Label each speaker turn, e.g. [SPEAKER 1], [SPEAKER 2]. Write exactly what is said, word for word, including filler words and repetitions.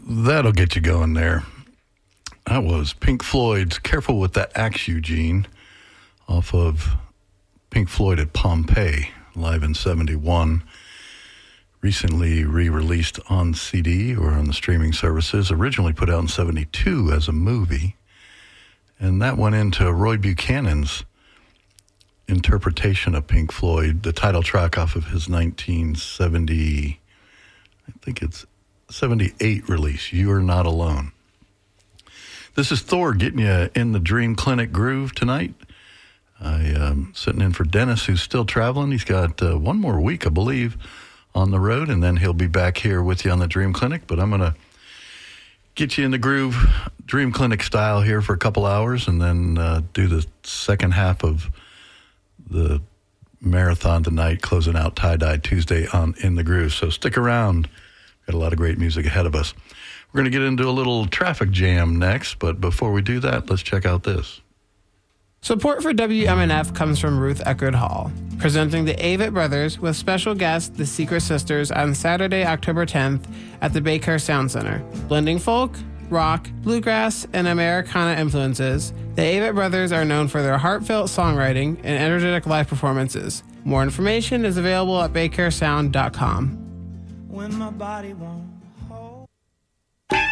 [SPEAKER 1] That'll get you going there. That was Pink Floyd's Careful with That Axe, Eugene, off of Pink Floyd at Pompeii, live in seventy-one. Recently re-released on C D or on the streaming services, originally put out in seventy-two as a movie. And that went into Roy Buchanan's interpretation of Pink Floyd, the title track off of his nineteen seventy, I think it's seventy-eight release, You're Not Alone. This is Thor getting you in the Dream Clinic groove tonight. I am sitting in for Dennis, who's still traveling. He's got uh, one more week, I believe, on the road, and then he'll be back here with you on the Dream Clinic. But I'm going to get you in the groove, Dream Clinic style here for a couple hours, and then uh, do the second half of the marathon tonight, closing out Tie-Dye Tuesday on In the Groove. So stick around. Got a lot of great music ahead of us. We're going to get into a little traffic jam next, but before we do that, let's check out this.
[SPEAKER 2] Support for W M N F comes from Ruth Eckerd Hall, presenting the Avett Brothers with special guest, the Secret Sisters, on Saturday, October tenth at the Bay Care Sound Center. Blending folk, rock, bluegrass, and Americana influences, the Avett Brothers are known for their heartfelt songwriting and energetic live performances. More information is available at bay care sound dot com.
[SPEAKER 3] When my body won't